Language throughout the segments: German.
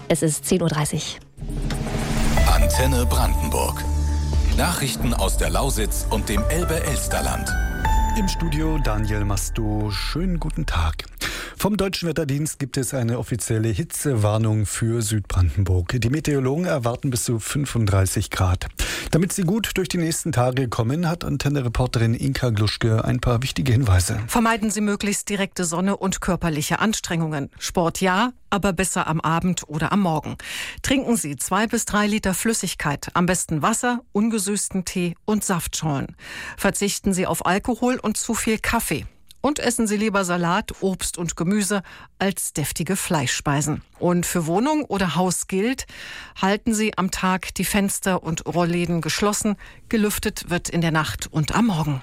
Es ist 10.30 Uhr. Antenne Brandenburg. Nachrichten aus der Lausitz und dem Elbe-Elsterland. Im Studio Daniel Masto. Schönen guten Tag. Vom Deutschen Wetterdienst gibt es eine offizielle Hitzewarnung für Südbrandenburg. Die Meteorologen erwarten bis zu 35 Grad. Damit Sie gut durch die nächsten Tage kommen, hat Antenne-Reporterin Inka Gluschke ein paar wichtige Hinweise. Vermeiden Sie möglichst direkte Sonne und körperliche Anstrengungen. Sport ja, aber besser am Abend oder am Morgen. Trinken Sie 2 bis 3 Liter Flüssigkeit, am besten Wasser, ungesüßten Tee und Saftschorlen. Verzichten Sie auf Alkohol und zu viel Kaffee. Und essen Sie lieber Salat, Obst und Gemüse als deftige Fleischspeisen. Und für Wohnung oder Haus gilt, halten Sie am Tag die Fenster und Rollläden geschlossen. Gelüftet wird in der Nacht und am Morgen.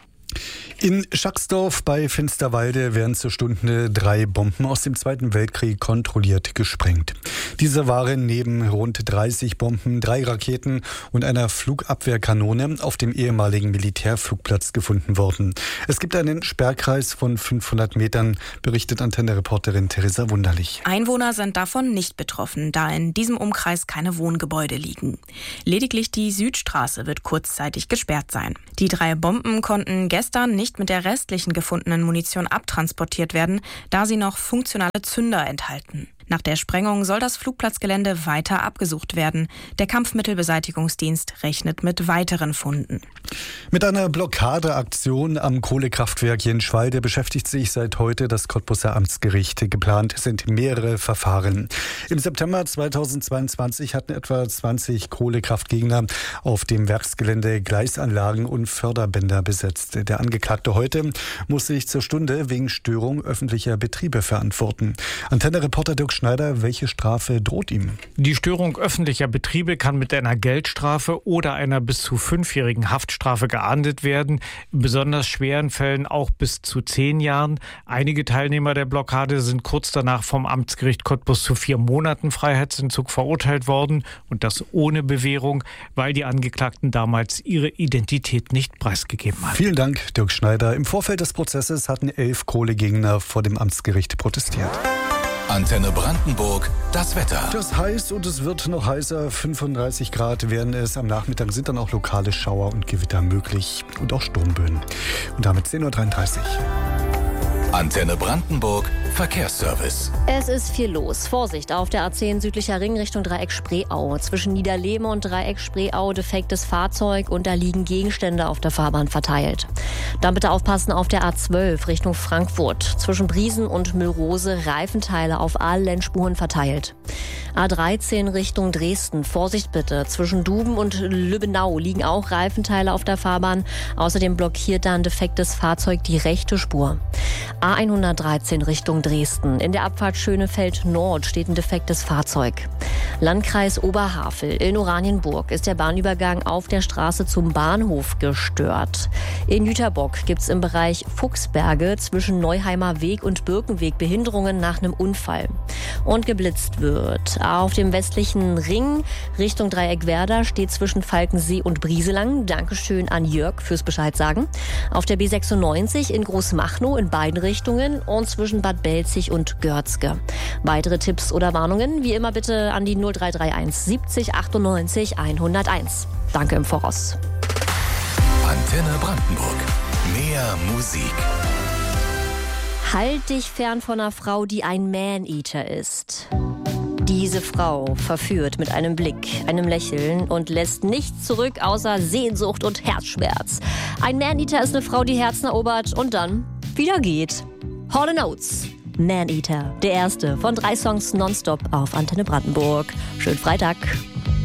In Schacksdorf bei Finsterwalde werden zur Stunde 3 Bomben aus dem Zweiten Weltkrieg kontrolliert gesprengt. Diese waren neben rund 30 Bomben, 3 Raketen und einer Flugabwehrkanone auf dem ehemaligen Militärflugplatz gefunden worden. Es gibt einen Sperrkreis von 500 Metern, berichtet Antenne-Reporterin Theresa Wunderlich. Einwohner sind davon nicht betroffen, da in diesem Umkreis keine Wohngebäude liegen. Lediglich die Südstraße wird kurzzeitig gesperrt sein. Die 3 Bomben konnten gestern nicht mit der restlichen gefundenen Munition abtransportiert werden, da sie noch funktionale Zünder enthalten. Nach der Sprengung soll das Flugplatzgelände weiter abgesucht werden. Der Kampfmittelbeseitigungsdienst rechnet mit weiteren Funden. Mit einer Blockadeaktion am Kohlekraftwerk Jenschwalde beschäftigt sich seit heute das Cottbuser Amtsgericht. Geplant sind mehrere Verfahren. Im September 2022 hatten etwa 20 Kohlekraftgegner auf dem Werksgelände Gleisanlagen und Förderbänder besetzt. Der Angeklagte heute muss sich zur Stunde wegen Störung öffentlicher Betriebe verantworten. Antenne-Reporter Dirk Schneider, welche Strafe droht ihm? Die Störung öffentlicher Betriebe kann mit einer Geldstrafe oder einer bis zu 5-jährigen Haftstrafe geahndet werden. In besonders schweren Fällen auch bis zu 10 Jahren. Einige Teilnehmer der Blockade sind kurz danach vom Amtsgericht Cottbus zu 4 Monaten Freiheitsentzug verurteilt worden. Und das ohne Bewährung, weil die Angeklagten damals ihre Identität nicht preisgegeben haben. Vielen Dank, Dirk Schneider. Im Vorfeld des Prozesses hatten 11 Kohlegegner vor dem Amtsgericht protestiert. Antenne Brandenburg, das Wetter. Das ist heiß und es wird noch heißer. 35 Grad werden es. Am Nachmittag sind dann auch lokale Schauer und Gewitter möglich und auch Sturmböen. Und damit 10.33 Uhr. Antenne Brandenburg, Verkehrsservice. Es ist viel los. Vorsicht auf der A10 südlicher Ring Richtung Dreieck Spreeau. Zwischen Niederlehme und Dreieck Spreeau defektes Fahrzeug und da liegen Gegenstände auf der Fahrbahn verteilt. Dann bitte aufpassen auf der A12 Richtung Frankfurt. Zwischen Briesen und Müllrose Reifenteile auf allen Spuren verteilt. A13 Richtung Dresden. Vorsicht bitte. Zwischen Duben und Lübbenau liegen auch Reifenteile auf der Fahrbahn. Außerdem blockiert da ein defektes Fahrzeug die rechte Spur. A113 Richtung Dresden. In der Abfahrt Schönefeld Nord steht ein defektes Fahrzeug. Landkreis Oberhavel in Oranienburg ist der Bahnübergang auf der Straße zum Bahnhof gestört. In Jüterbock gibt es im Bereich Fuchsberge zwischen Neuheimer Weg und Birkenweg Behinderungen nach einem Unfall. Und geblitzt wird. Auf dem westlichen Ring Richtung Dreieck Werder steht zwischen Falkensee und Brieselang. Dankeschön an Jörg fürs Bescheid sagen. Auf der B96 in Großmachnow in beiden Richtungen und zwischen Bad Belzig und Görzge. Weitere Tipps oder Warnungen wie immer bitte an die 0331 70 98 101. Danke im Voraus. Antenne Brandenburg. Mehr Musik. Halt dich fern von einer Frau, die ein Man-Eater ist. Diese Frau verführt mit einem Blick, einem Lächeln und lässt nichts zurück außer Sehnsucht und Herzschmerz. Ein Man-Eater ist eine Frau, die Herzen erobert und dann wieder geht. Hall & Oates, Man-Eater, der erste von 3 Songs nonstop auf Antenne Brandenburg. Schönen Freitag.